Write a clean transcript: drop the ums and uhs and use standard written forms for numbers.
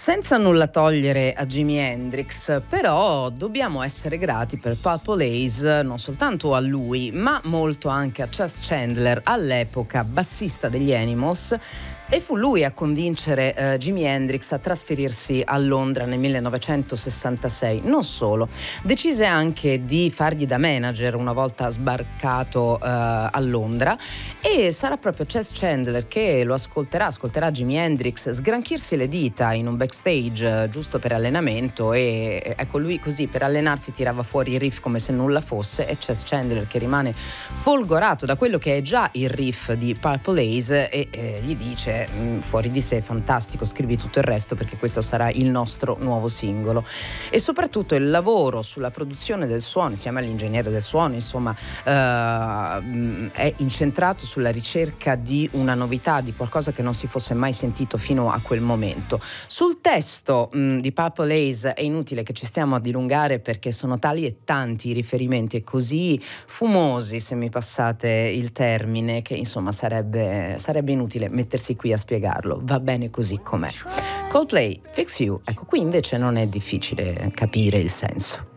Senza nulla togliere a Jimi Hendrix, però dobbiamo essere grati per Purple Haze non soltanto a lui, ma molto anche a Chas Chandler, all'epoca bassista degli Animals, e fu lui a convincere Jimi Hendrix a trasferirsi a Londra nel 1966. Non solo, decise anche di fargli da manager una volta sbarcato a Londra, e sarà proprio Chas Chandler che lo ascolterà Jimi Hendrix sgranchirsi le dita in un backstage giusto per allenamento, e ecco, lui così per allenarsi tirava fuori il riff come se nulla fosse, e Chas Chandler che rimane folgorato da quello che è già il riff di Purple Haze e gli dice fuori di sé: fantastico, scrivi tutto il resto perché questo sarà il nostro nuovo singolo. E soprattutto il lavoro sulla produzione del suono insieme all'ingegnere del suono, insomma, è incentrato sulla ricerca di una novità, di qualcosa che non si fosse mai sentito fino a quel momento. Sul testo di Purple Haze è inutile che ci stiamo a dilungare, perché sono tali e tanti i riferimenti e così fumosi, se mi passate il termine, che insomma sarebbe inutile mettersi qui a spiegarlo. Va bene così com'è. Coldplay, Fix You. Ecco, qui invece non è difficile capire il senso.